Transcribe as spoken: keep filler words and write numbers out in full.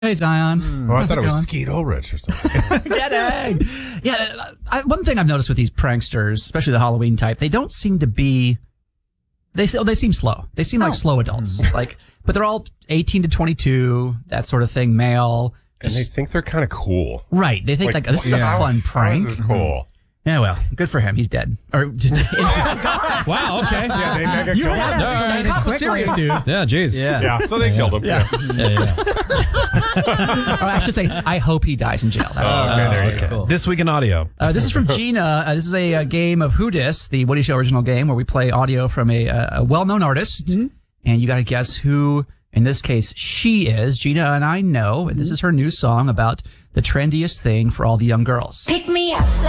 Hey, Zion. Oh, I How's thought it was going? Skeet Ulrich or something. Get egg. Yeah, I, one thing I've noticed with these pranksters, especially the Halloween type, they don't seem to be. They they seem slow. They seem like Oh. slow adults. Like, but they're all eighteen to twenty-two, that sort of thing, male. And they think they're kind of cool. Right. They think like, this is yeah. a fun How prank. is this cool? Yeah, well, good for him. He's dead. Or just Wow, okay. Yeah, they mega you killed have him. that cop was serious, dude. Yeah, jeez. Yeah, so they killed him. Yeah. Yeah, yeah. Or I should say, I hope he dies in jail. That's Oh, okay, there you okay. go. This week in audio. Uh, this is from Gina. Uh, this is a, a game of Who Dis, the Woody Show original game, where we play audio from a, a well-known artist, Mm-hmm. and you got to guess who, in this case, she is. Gina and I know, and this is her new song about the trendiest thing for all the young girls. Pick me up.